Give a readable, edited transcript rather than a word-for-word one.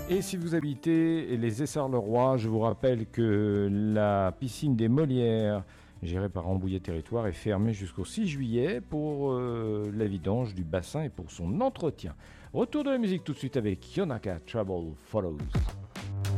Et si vous habitez les Essarts-le-Roi, je vous rappelle que la piscine des Molières, gérée par Rambouillet Territoire, est fermée jusqu'au 6 juillet pour la vidange du bassin et pour son entretien. Retour de la musique tout de suite avec Yonaka Trouble Follows.